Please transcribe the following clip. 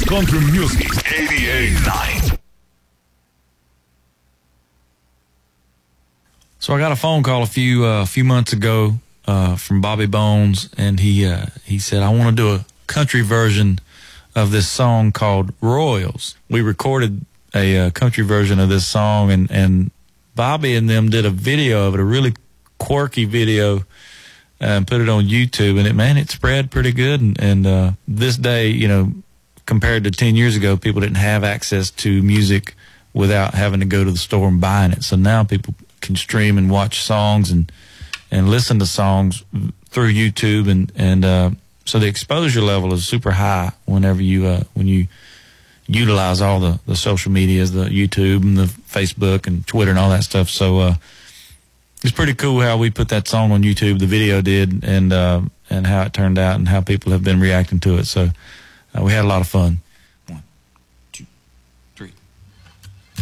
Country Music 88.9. So I got a phone call a few months ago from Bobby Bones, and he said, I want to do a country version of this song called Royals. We recorded a country version of this song, and Bobby and them did a video of it, a really quirky video, and put it on YouTube, and it spread pretty good. And this day, compared to 10 years ago, people didn't have access to music without having to go to the store and buying it. So now people can stream and watch songs and listen to songs through YouTube, and so the exposure level is super high whenever when you utilize all the social medias, the YouTube and the Facebook and Twitter and all that stuff. So it's pretty cool how we put that song on YouTube, the video did, and how it turned out and how people have been reacting to it. So we had a lot of fun.